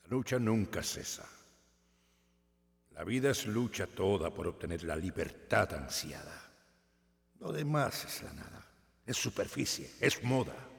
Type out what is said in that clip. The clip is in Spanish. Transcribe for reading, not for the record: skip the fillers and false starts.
La lucha nunca cesa. La vida es lucha toda por obtener la libertad ansiada. Lo demás es la nada. Es superficie, es moda.